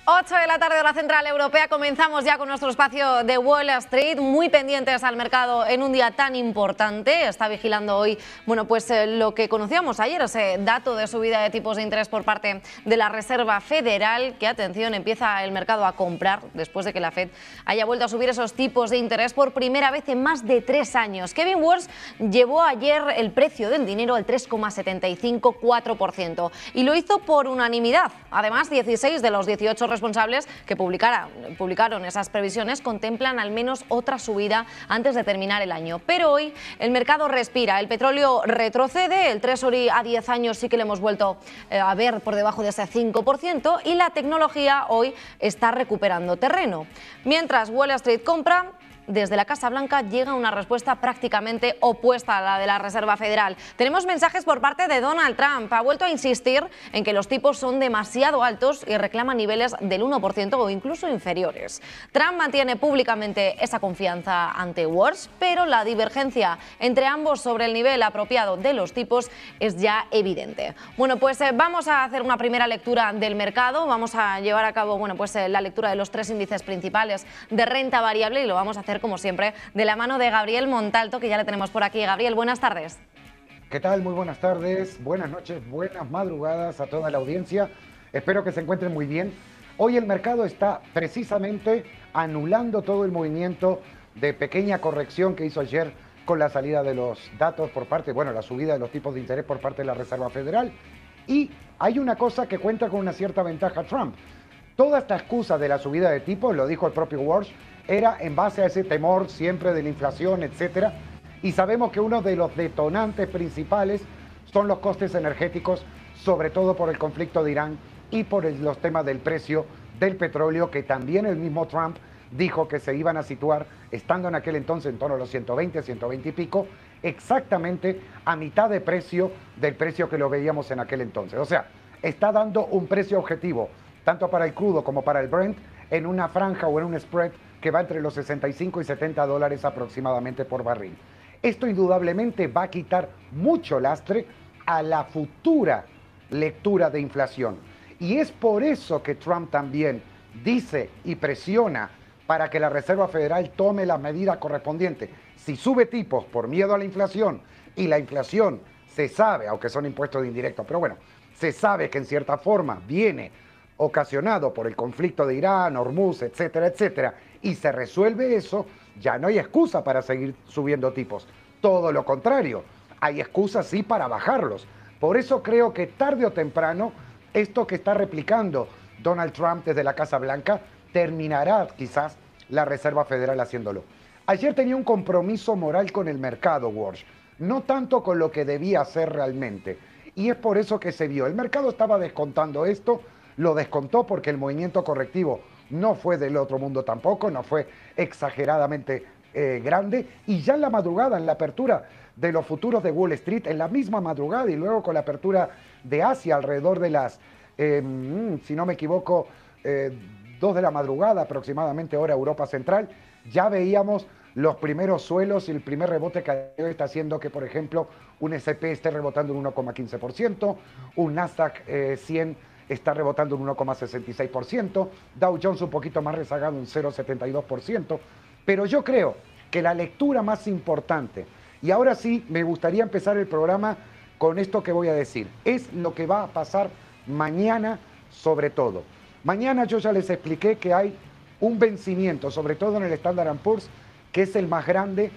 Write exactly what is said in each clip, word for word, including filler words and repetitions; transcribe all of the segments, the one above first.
ocho de la tarde, hora central europea. Comenzamos ya con nuestro espacio de Wall Street, muy pendientes al mercado en un día tan importante. Está vigilando hoy, bueno, pues eh, lo que conocíamos ayer, ese dato de subida de tipos de interés por parte de la Reserva Federal, que, atención, empieza el mercado a comprar después de que la Fed haya vuelto a subir esos tipos de interés por primera vez en más de tres años. Kevin Warsh llevó ayer el precio del dinero al tres coma setenta y cinco cuatro por ciento y lo hizo por unanimidad. Además, dieciséis de los dieciocho responsables que publicaron, publicaron esas previsiones contemplan al menos otra subida antes de terminar el año. Pero hoy el mercado respira, el petróleo retrocede, el Treasury a diez años sí que lo hemos vuelto eh, a ver por debajo de ese cinco por ciento y la tecnología hoy está recuperando terreno. Mientras Wall Street compra, desde la Casa Blanca llega una respuesta prácticamente opuesta a la de la Reserva Federal. Tenemos mensajes por parte de Donald Trump. Ha vuelto a insistir en que los tipos son demasiado altos y reclama niveles del uno por ciento o incluso inferiores. Trump mantiene públicamente esa confianza ante Warsh, pero la divergencia entre ambos sobre el nivel apropiado de los tipos es ya evidente. Bueno, pues eh, vamos a hacer una primera lectura del mercado. Vamos a llevar a cabo, bueno, pues eh, la lectura de los tres índices principales de renta variable y lo vamos a hacer, como siempre, de la mano de Gabriel Montalto, que ya le tenemos por aquí. Gabriel, buenas tardes. ¿Qué tal? Muy buenas tardes, buenas noches, buenas madrugadas a toda la audiencia. Espero que se encuentren muy bien. Hoy el mercado está precisamente anulando todo el movimiento de pequeña corrección que hizo ayer con la salida de los datos por parte, bueno, la subida de los tipos de interés por parte de la Reserva Federal. Y hay una cosa que cuenta con una cierta ventaja Trump. Toda esta excusa de la subida de tipos, lo dijo el propio Warsh, era en base a ese temor siempre de la inflación, etcétera. Y sabemos que uno de los detonantes principales son los costes energéticos, sobre todo por el conflicto de Irán y por el, los temas del precio del petróleo, que también el mismo Trump dijo que se iban a situar, estando en aquel entonces en torno a los ciento veinte, ciento veinte y pico, exactamente a mitad de precio del precio que lo veíamos en aquel entonces. O sea, está dando un precio objetivo, tanto para el crudo como para el Brent, en una franja o en un spread que va entre los sesenta y cinco y setenta dólares aproximadamente por barril. Esto indudablemente va a quitar mucho lastre a la futura lectura de inflación. Y es por eso que Trump también dice y presiona para que la Reserva Federal tome las medidas correspondientes. Si sube tipos por miedo a la inflación, y la inflación se sabe, aunque son impuestos indirectos, pero bueno, se sabe que en cierta forma viene ocasionado por el conflicto de Irán, Hormuz, etcétera, etcétera, y se resuelve eso, ya no hay excusa para seguir subiendo tipos. Todo lo contrario, hay excusas sí para bajarlos. Por eso creo que tarde o temprano, esto que está replicando Donald Trump desde la Casa Blanca, terminará quizás la Reserva Federal haciéndolo. Ayer tenía un compromiso moral con el mercado, Warsh, no tanto con lo que debía hacer realmente. Y es por eso que se vio. El mercado estaba descontando esto, lo descontó porque el movimiento correctivo no fue del otro mundo tampoco, no fue exageradamente eh, grande. Y ya en la madrugada, en la apertura de los futuros de Wall Street, en la misma madrugada y luego con la apertura de Asia alrededor de las, eh, si no me equivoco, eh, dos de la madrugada aproximadamente, hora Europa Central, ya veíamos los primeros suelos y el primer rebote que está haciendo que, por ejemplo, un ese pe esté rebotando en uno coma quince por ciento, un Nasdaq eh, cien está rebotando en uno coma sesenta y seis por ciento, Dow Jones un poquito más rezagado, un cero coma setenta y dos por ciento, pero yo creo que la lectura más importante, y ahora sí me gustaría empezar el programa con esto que voy a decir, es lo que va a pasar mañana sobre todo. Mañana yo ya les expliqué que hay un vencimiento, sobre todo en el Standard and Poor's, que es el más grande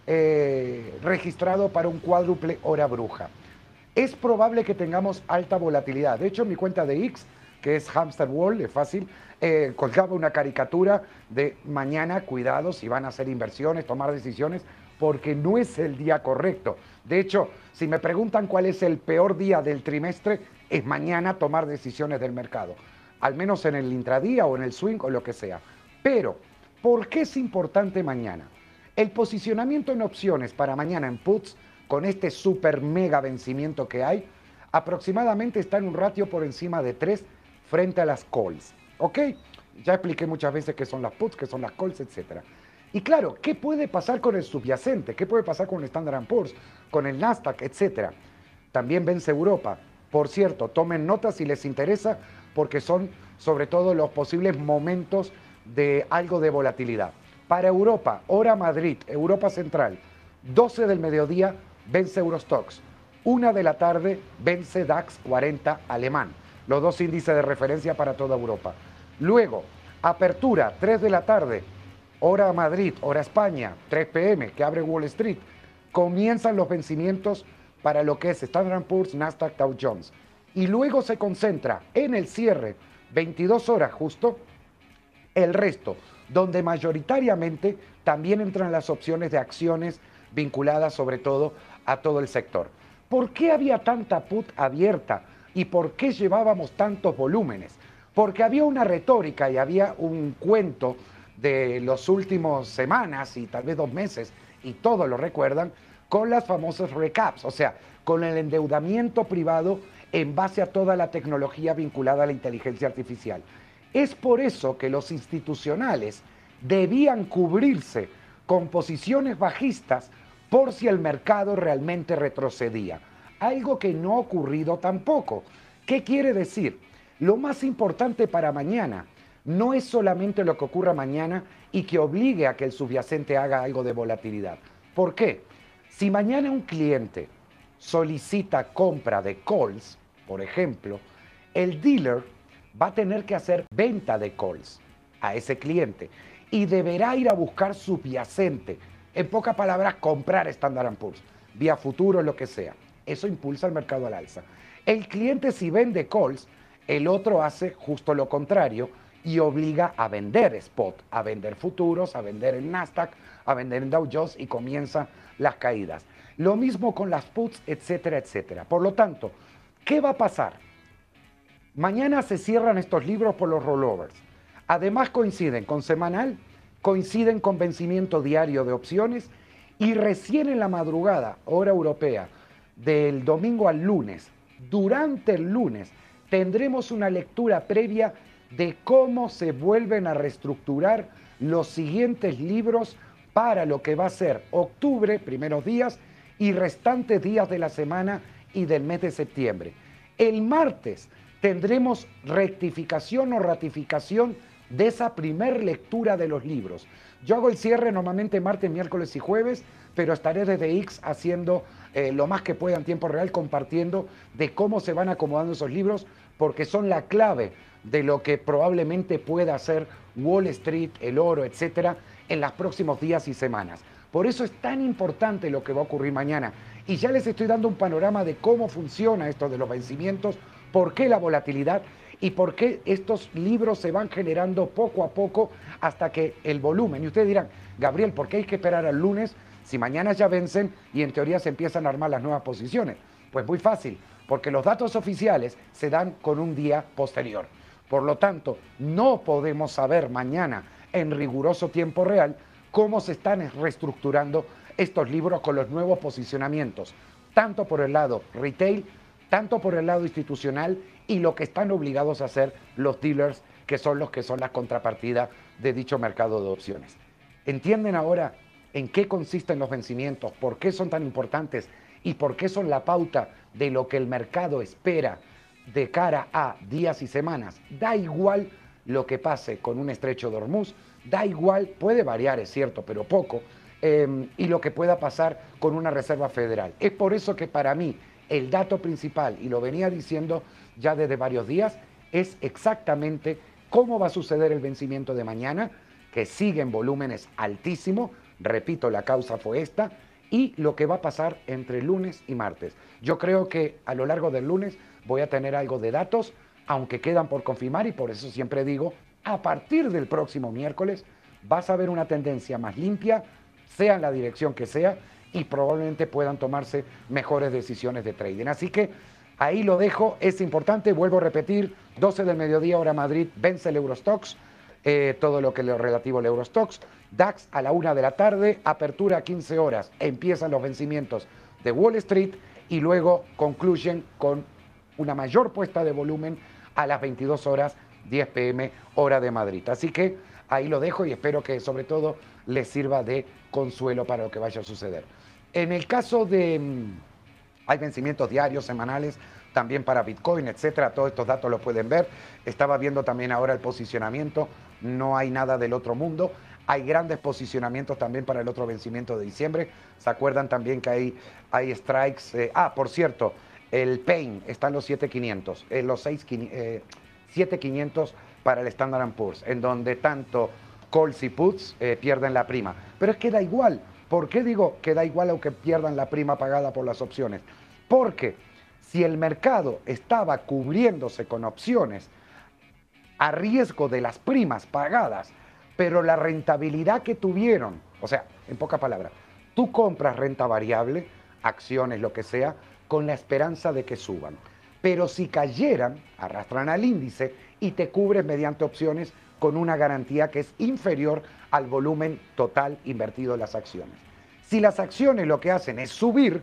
eh, registrado para un cuádruple hora bruja. Es probable que tengamos alta volatilidad. De hecho, en mi cuenta de X, que es Hamster World, es fácil, eh, colgaba una caricatura de mañana, cuidado si van a hacer inversiones, tomar decisiones, porque no es el día correcto. De hecho, si me preguntan cuál es el peor día del trimestre, es mañana tomar decisiones del mercado. Al menos en el intradía o en el swing o lo que sea. Pero, ¿por qué es importante mañana? El posicionamiento en opciones para mañana en puts, con este super mega vencimiento que hay, aproximadamente está en un ratio por encima de tres frente a las calls. ¿Ok? Ya expliqué muchas veces qué son las puts, qué son las calls, etcétera. Y claro, ¿qué puede pasar con el subyacente? ¿Qué puede pasar con el Standard and Poor's, con el Nasdaq, etcétera? También vence Europa. Por cierto, tomen nota si les interesa, porque son sobre todo los posibles momentos de algo de volatilidad. Para Europa, hora Madrid, Europa Central, doce del mediodía vence Eurostoxx, una de la tarde vence DAX cuarenta alemán, los dos índices de referencia para toda Europa. Luego, apertura, tres de la tarde, hora Madrid, hora España, tres pe eme, que abre Wall Street, comienzan los vencimientos para lo que es Standard and Poor's, Nasdaq, Dow Jones. Y luego se concentra en el cierre, veintidós horas justo, el resto, donde mayoritariamente también entran las opciones de acciones vinculadas sobre todo a todo el sector. ¿Por qué había tanta put abierta y por qué llevábamos tantos volúmenes? Porque había una retórica y había un cuento de los últimos semanas y tal vez dos meses, y todos lo recuerdan, con las famosas recaps, o sea, con el endeudamiento privado en base a toda la tecnología vinculada a la inteligencia artificial. Es por eso que los institucionales debían cubrirse con posiciones bajistas por si el mercado realmente retrocedía. Algo que no ha ocurrido tampoco. ¿Qué quiere decir? Lo más importante para mañana no es solamente lo que ocurra mañana y que obligue a que el subyacente haga algo de volatilidad. ¿Por qué? Si mañana un cliente solicita compra de calls, por ejemplo, el dealer va a tener que hacer venta de calls a ese cliente y deberá ir a buscar subyacente. En pocas palabras, comprar Standard and Poor's, vía futuro, lo que sea. Eso impulsa el mercado al alza. El cliente, si vende calls, el otro hace justo lo contrario y obliga a vender spot, a vender futuros, a vender en Nasdaq, a vender en Dow Jones y comienzan las caídas. Lo mismo con las puts, etcétera, etcétera. Por lo tanto, ¿qué va a pasar? Mañana se cierran estos libros por los rollovers. Además coinciden con semanal, coinciden con vencimiento diario de opciones y recién en la madrugada, hora europea, del domingo al lunes, durante el lunes, tendremos una lectura previa de cómo se vuelven a reestructurar los siguientes libros para lo que va a ser octubre, primeros días, y restantes días de la semana y del mes de septiembre. El martes tendremos rectificación o ratificación de esa primer lectura de los libros. Yo hago el cierre normalmente martes, miércoles y jueves, pero estaré desde X haciendo eh, lo más que pueda en tiempo real, compartiendo de cómo se van acomodando esos libros, porque son la clave de lo que probablemente pueda hacer Wall Street, el oro, etcétera, en los próximos días y semanas. Por eso es tan importante lo que va a ocurrir mañana. Y ya les estoy dando un panorama de cómo funciona esto de los vencimientos, por qué la volatilidad y por qué estos libros se van generando poco a poco hasta que el volumen. Y ustedes dirán, Gabriel, ¿por qué hay que esperar al lunes si mañana ya vencen y en teoría se empiezan a armar las nuevas posiciones? Pues muy fácil, porque los datos oficiales se dan con un día posterior. Por lo tanto, no podemos saber mañana en riguroso tiempo real cómo se están reestructurando estos libros con los nuevos posicionamientos, tanto por el lado retail, tanto por el lado institucional y lo que están obligados a hacer los dealers, que son los que son la contrapartida de dicho mercado de opciones. ¿Entienden ahora en qué consisten los vencimientos, por qué son tan importantes y por qué son la pauta de lo que el mercado espera de cara a días y semanas? Da igual lo que pase con un estrecho de Hormuz, da igual, puede variar, es cierto, pero poco, eh, y lo que pueda pasar con una reserva federal. Es por eso que para mí el dato principal, y lo venía diciendo ya desde varios días, es exactamente cómo va a suceder el vencimiento de mañana, que sigue en volúmenes altísimos, repito, la causa fue esta, y lo que va a pasar entre lunes y martes. Yo creo que a lo largo del lunes voy a tener algo de datos, aunque quedan por confirmar, y por eso siempre digo, a partir del próximo miércoles vas a ver una tendencia más limpia, sea en la dirección que sea, y probablemente puedan tomarse mejores decisiones de trading. Así que ahí lo dejo, es importante, vuelvo a repetir, doce del mediodía hora Madrid, vence el Eurostoxx, eh, todo lo que es relativo al Eurostoxx, DAX a la una de la tarde, apertura a quince horas, empiezan los vencimientos de Wall Street y luego concluyen con una mayor puesta de volumen a las veintidós horas, diez pe eme, hora de Madrid. Así que ahí lo dejo y espero que sobre todo les sirva de consuelo para lo que vaya a suceder. En el caso de, hay vencimientos diarios, semanales, también para Bitcoin, etcétera. Todos estos datos los pueden ver. Estaba viendo también ahora el posicionamiento. No hay nada del otro mundo. Hay grandes posicionamientos también para el otro vencimiento de diciembre. ¿Se acuerdan también que hay, hay strikes? Eh, ah, por cierto, el Pain está en los siete mil quinientos, en los siete mil quinientos para el Standard and Poor's, en donde tanto calls y puts eh, pierden la prima. Pero es que da igual. ¿Por qué digo que da igual aunque pierdan la prima pagada por las opciones? Porque si el mercado estaba cubriéndose con opciones a riesgo de las primas pagadas, pero la rentabilidad que tuvieron, o sea, en pocas palabras, tú compras renta variable, acciones, lo que sea, con la esperanza de que suban. Pero si cayeran, arrastran al índice y te cubres mediante opciones con una garantía que es inferior al volumen total invertido en las acciones. Si las acciones lo que hacen es subir,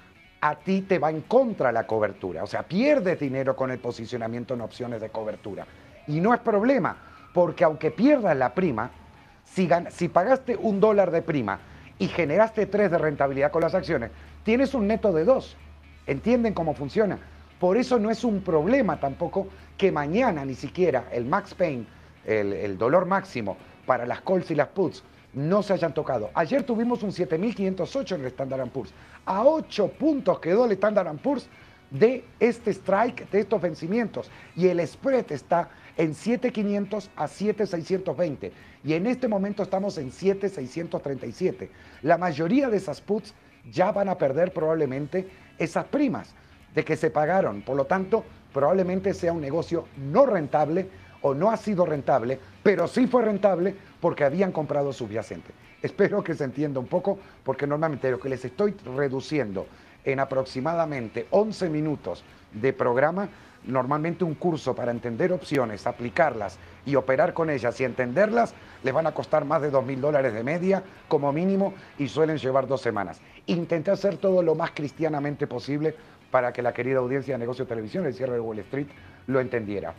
a ti te va en contra la cobertura. O sea, pierdes dinero con el posicionamiento en opciones de cobertura. Y no es problema, porque aunque pierdas la prima, si, si pagaste un dólar de prima y generaste tres de rentabilidad con las acciones, tienes un neto de dos. ¿Entienden cómo funciona? Por eso no es un problema tampoco que mañana ni siquiera el max pain, el, el dolor máximo para las calls y las puts, no se hayan tocado. Ayer tuvimos un siete mil quinientos ocho en el Standard and Poor's. A ocho puntos quedó el Standard and Poor's de este strike, de estos vencimientos. Y el spread está en siete mil quinientos a siete mil seiscientos veinte. Y en este momento estamos en siete mil seiscientos treinta y siete. La mayoría de esas puts ya van a perder probablemente esas primas de que se pagaron. Por lo tanto, probablemente sea un negocio no rentable o no ha sido rentable, pero sí fue rentable porque habían comprado subyacente. Espero que se entienda un poco, porque normalmente lo que les estoy reduciendo en aproximadamente once minutos de programa, normalmente un curso para entender opciones, aplicarlas y operar con ellas y entenderlas, les van a costar más de dos mil dólares de media como mínimo y suelen llevar dos semanas. Intenté hacer todo lo más cristianamente posible para que la querida audiencia de Negocio Televisión, el cierre de Wall Street, lo entendiera.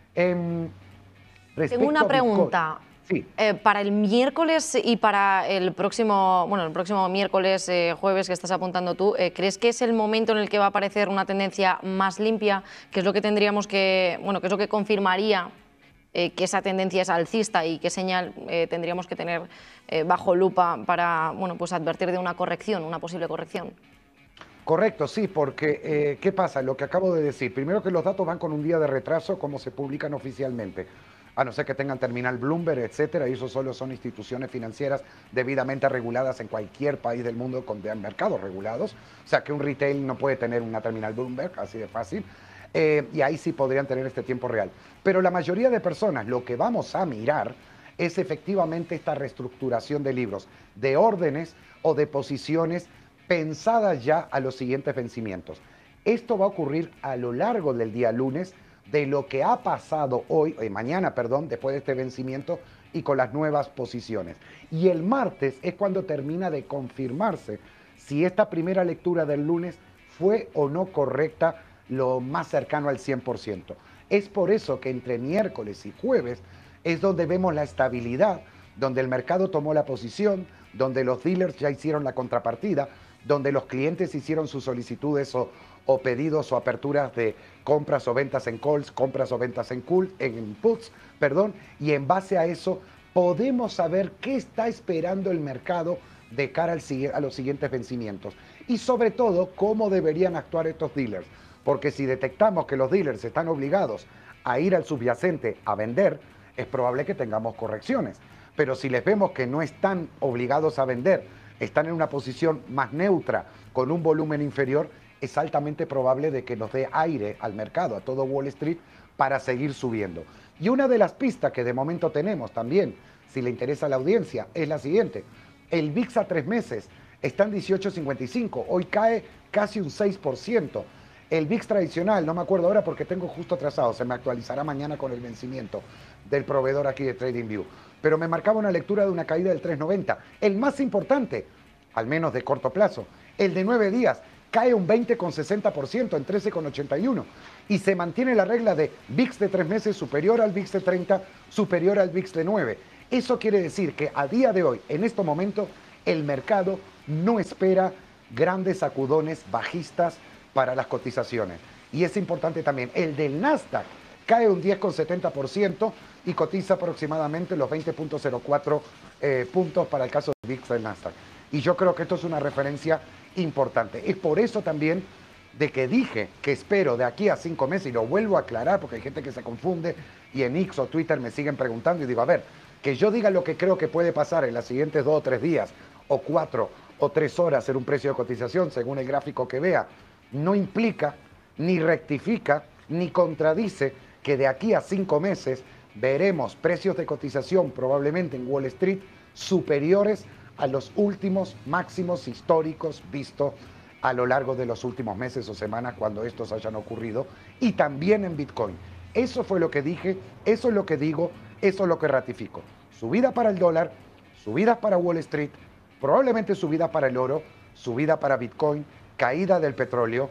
Eh, Tengo una pregunta. Sí. Eh, para el miércoles y para el próximo, bueno, el próximo miércoles, eh, jueves que estás apuntando tú, eh, ¿crees que es el momento en el que va a aparecer una tendencia más limpia? ¿Qué es lo que tendríamos que, bueno, qué es lo que confirmaría eh, que esa tendencia es alcista y qué señal eh, tendríamos que tener eh, bajo lupa para, bueno, pues advertir de una corrección, una posible corrección? Correcto, sí, porque eh, ¿qué pasa? Lo que acabo de decir, primero que los datos van con un día de retraso como se publican oficialmente, a no ser que tengan terminal Bloomberg, etcétera, y eso solo son instituciones financieras debidamente reguladas en cualquier país del mundo con mercados regulados, o sea que un retail no puede tener una terminal Bloomberg, así de fácil, eh, y ahí sí podrían tener este tiempo real. Pero la mayoría de personas lo que vamos a mirar es efectivamente esta reestructuración de libros, de órdenes o de posiciones pensadas ya a los siguientes vencimientos. Esto va a ocurrir a lo largo del día lunes, de lo que ha pasado hoy, eh, mañana, perdón, después de este vencimiento y con las nuevas posiciones. Y el martes es cuando termina de confirmarse si esta primera lectura del lunes fue o no correcta, lo más cercano al cien por ciento. Es por eso que entre miércoles y jueves es donde vemos la estabilidad, donde el mercado tomó la posición, donde los dealers ya hicieron la contrapartida, donde los clientes hicieron sus solicitudes o, o pedidos o aperturas de compras o ventas en calls, compras o ventas en, cool, en puts, perdón, y en base a eso podemos saber qué está esperando el mercado de cara al, a los siguientes vencimientos y sobre todo cómo deberían actuar estos dealers, porque si detectamos que los dealers están obligados a ir al subyacente a vender, es probable que tengamos correcciones, pero si les vemos que no están obligados a vender, están en una posición más neutra, con un volumen inferior, es altamente probable de que nos dé aire al mercado, a todo Wall Street, para seguir subiendo. Y una de las pistas que de momento tenemos también, si le interesa a la audiencia, es la siguiente. El V I X a tres meses está en dieciocho cincuenta y cinco, hoy cae casi un seis por ciento. El V I X tradicional, no me acuerdo ahora porque tengo justo atrasado, se me actualizará mañana con el vencimiento del proveedor aquí de TradingView, pero me marcaba una lectura de una caída del tres noventa. El más importante, al menos de corto plazo, el de nueve días, cae un veinte coma sesenta por ciento en trece coma ochenta y uno y se mantiene la regla de V I X de tres meses superior al V I X de treinta, superior al V I X de nueve. Eso quiere decir que a día de hoy, en este momento, el mercado no espera grandes sacudones bajistas para las cotizaciones. y es importante también. El del Nasdaq cae un diez coma setenta por ciento y cotiza aproximadamente los veinte coma cero cuatro eh, puntos para el caso del V I X del Nasdaq. Y yo creo que esto es una referencia importante. Es por eso también de que dije que espero de aquí a cinco meses, y lo vuelvo a aclarar porque hay gente que se confunde y en X o Twitter me siguen preguntando y digo, a ver, que yo diga lo que creo que puede pasar en los siguientes dos o tres días o cuatro o tres horas en un precio de cotización según el gráfico que vea, no implica, ni rectifica, ni contradice que de aquí a cinco meses veremos precios de cotización probablemente en Wall Street superiores a los últimos máximos históricos vistos a lo largo de los últimos meses o semanas cuando estos hayan ocurrido, y también en Bitcoin. Eso fue lo que dije, eso es lo que digo, eso es lo que ratifico. Subida para el dólar, subidas para Wall Street, probablemente subida para el oro, subida para Bitcoin, caída del petróleo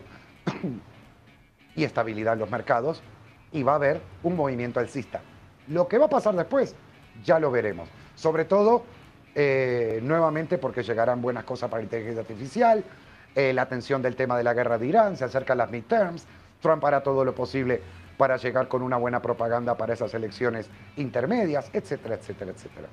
y estabilidad en los mercados, y va a haber un movimiento alcista. Lo que va a pasar después, ya lo veremos. Sobre todo, eh, nuevamente, porque llegarán buenas cosas para la inteligencia artificial, eh, la atención del tema de la guerra de Irán, se acercan las midterms, Trump hará todo lo posible para llegar con una buena propaganda para esas elecciones intermedias, etcétera, etcétera, etcétera.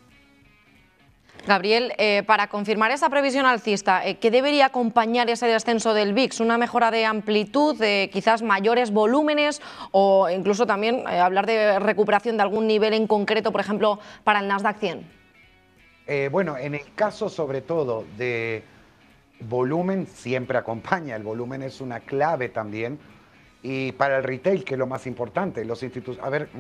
Gabriel, eh, para confirmar esa previsión alcista, eh, ¿qué debería acompañar ese descenso del V I X? ¿Una mejora de amplitud, de quizás mayores volúmenes o incluso también eh, hablar de recuperación de algún nivel en concreto, por ejemplo, para el Nasdaq cien? Eh, bueno, en el caso sobre todo de volumen, siempre acompaña. El volumen es una clave también. Y para el retail, que es lo más importante, los institutos... A ver,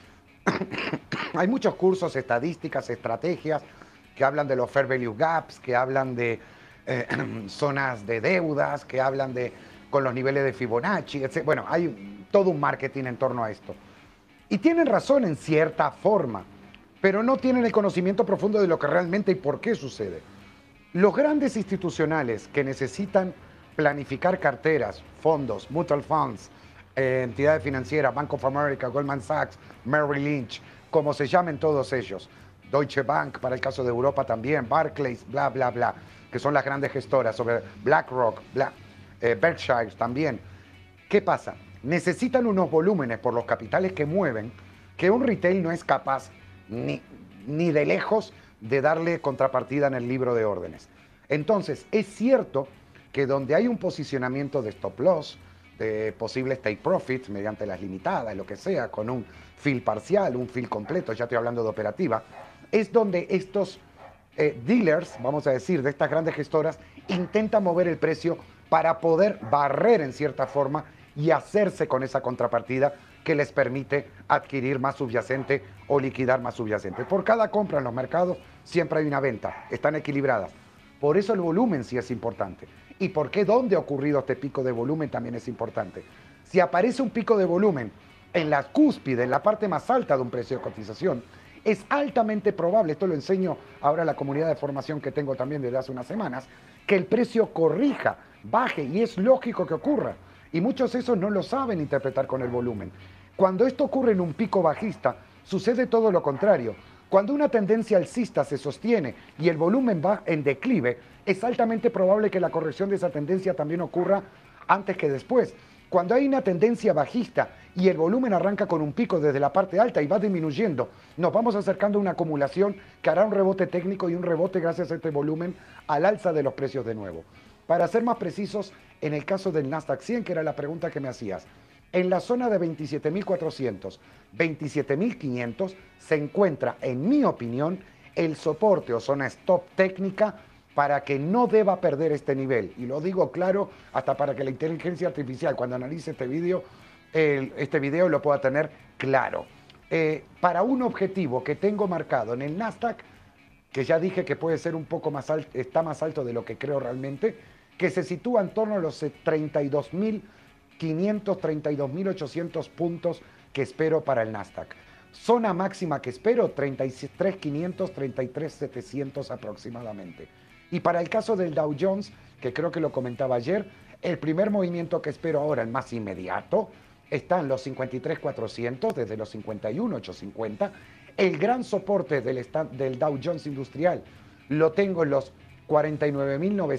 hay muchos cursos, estadísticas, estrategias que hablan de los fair value gaps, que hablan de eh, zonas de deudas, que hablan de con los niveles de Fibonacci, etcétera. Bueno, hay todo un marketing en torno a esto. Y tienen razón en cierta forma, pero no tienen el conocimiento profundo de lo que realmente y por qué sucede. Los grandes institucionales que necesitan planificar carteras, fondos, mutual funds, eh, entidades financieras, Bank of America, Goldman Sachs, Merrill Lynch, como se llamen todos ellos, Deutsche Bank para el caso de Europa también, Barclays, bla, bla, bla, que son las grandes gestoras, sobre BlackRock, Black, eh, Berkshire también. ¿Qué pasa? Necesitan unos volúmenes por los capitales que mueven que un retail no es capaz ni, ni de lejos de darle contrapartida en el libro de órdenes. Entonces, es cierto que donde hay un posicionamiento de stop loss, de posibles take profits mediante las limitadas, lo que sea, con un fill parcial, un fill completo, ya estoy hablando de operativa, es donde estos eh, dealers, vamos a decir, de estas grandes gestoras, intentan mover el precio para poder barrer en cierta forma y hacerse con esa contrapartida que les permite adquirir más subyacente o liquidar más subyacente. Por cada compra en los mercados siempre hay una venta, están equilibradas. Por eso el volumen sí es importante. ¿Y por qué dónde ha ocurrido este pico de volumen también es importante? Si aparece un pico de volumen en la cúspide, en la parte más alta de un precio de cotización, es altamente probable, esto lo enseño ahora a la comunidad de formación que tengo también desde hace unas semanas, que el precio corrija, baje, y es lógico que ocurra. Y muchos de esos no lo saben interpretar con el volumen. Cuando esto ocurre en un pico bajista, sucede todo lo contrario. Cuando una tendencia alcista se sostiene y el volumen va en declive, es altamente probable que la corrección de esa tendencia también ocurra antes que después. Cuando hay una tendencia bajista y el volumen arranca con un pico desde la parte alta y va disminuyendo, nos vamos acercando a una acumulación que hará un rebote técnico y un rebote gracias a este volumen al alza de los precios de nuevo. Para ser más precisos, en el caso del Nasdaq cien, que era la pregunta que me hacías, en la zona de veintisiete mil cuatrocientos, veintisiete mil quinientos se encuentra, en mi opinión, el soporte o zona stop técnica para que no deba perder este nivel. Y lo digo claro, hasta para que la inteligencia artificial, cuando analice este video, el, este video lo pueda tener claro. Eh, para un objetivo que tengo marcado en el Nasdaq, que ya dije que puede ser un poco más alto, está más alto de lo que creo realmente, que se sitúa en torno a los treinta y dos mil quinientos, treinta y dos mil ochocientos puntos que espero para el Nasdaq. Zona máxima que espero, treinta y tres mil quinientos, treinta y tres mil setecientos aproximadamente. Y para el caso del Dow Jones, que creo que lo comentaba ayer, el primer movimiento que espero ahora, el más inmediato, está en los cincuenta y tres mil cuatrocientos, desde los cincuenta y uno mil ochocientos cincuenta. El gran soporte del, del Dow Jones Industrial lo tengo en los cuarenta y nueve mil novecientos.